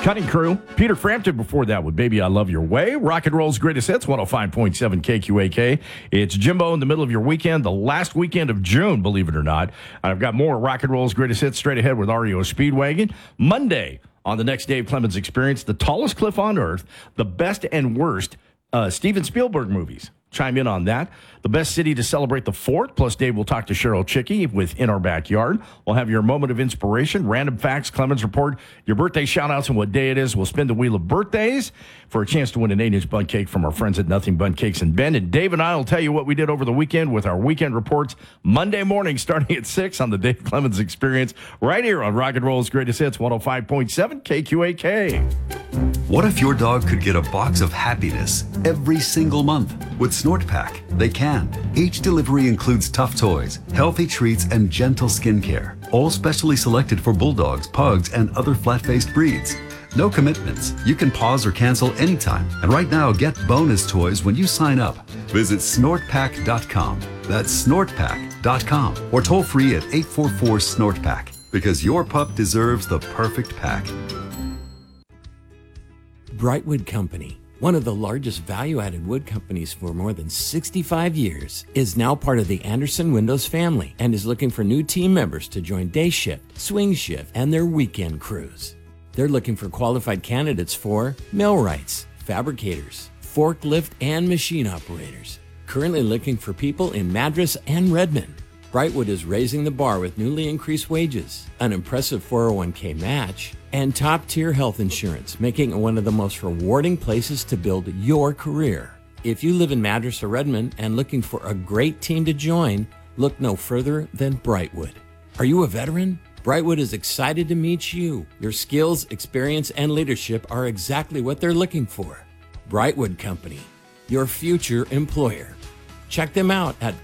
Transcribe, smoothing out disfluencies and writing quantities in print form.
Cutting Crew. Peter Frampton before that with Baby I Love Your Way. Rock and Roll's Greatest Hits, 105.7 KQAK. It's Jimbo in the middle of your weekend, the last weekend of June, believe it or not. I've got more Rock and Roll's Greatest Hits straight ahead with REO Speedwagon. Monday, on the next Dave Clemens Experience, the tallest cliff on earth, the best and worst Steven Spielberg movies. Chime in on that. The best city to celebrate the 4th, plus Dave will talk to Cheryl Chicky with In Our Backyard. We'll have your moment of inspiration, random facts, Clemens Report, your birthday shout-outs and what day it is. We'll spin the wheel of birthdays for a chance to win an 8-inch bun cake from our friends at Nothing Bun Cakes in Bend. And Dave and I will tell you what we did over the weekend with our weekend reports Monday morning starting at 6 on the Dave Clemens Experience right here on Rock and Roll's Greatest Hits, 105.7 KQAK. What if your dog could get a box of happiness every single month? With Snort Pack, they can. Each delivery includes tough toys, healthy treats, and gentle skincare, all specially selected for bulldogs, pugs, and other flat-faced breeds. No commitments. You can pause or cancel anytime. And right now, get bonus toys when you sign up. Visit snortpack.com. That's snortpack.com. Or toll free at 844-SNORT-PACK. Because your pup deserves the perfect pack. Brightwood Company, one of the largest value-added wood companies for more than 65 years, is now part of the Anderson Windows family and is looking for new team members to join day shift, swing shift, and their weekend crews. They're looking for qualified candidates for millwrights, fabricators, forklift, and machine operators. Currently looking for people in Madras and Redmond. Brightwood is raising the bar with newly increased wages, an impressive 401k match, and top-tier health insurance, making it one of the most rewarding places to build your career. If you live in Madras or Redmond and looking for a great team to join, look no further than Brightwood. Are you a veteran? Brightwood is excited to meet you. Your skills, experience, and leadership are exactly what they're looking for. Brightwood Company, your future employer. Check them out at